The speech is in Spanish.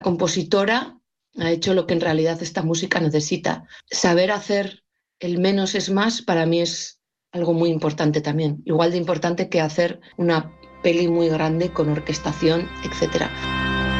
compositora ha hecho lo que en realidad esta música necesita. Saber hacer el menos es más para mí es algo muy importante también, igual de importante que hacer una peli muy grande con orquestación, etcétera.